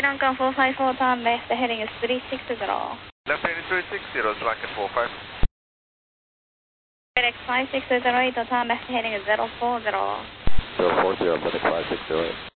Lanka 454, turn left, the heading is 360. Left heading 360, Sri Lanka 45. FedEx 5608, turn left, heading is 040. 040, FedEx 5608.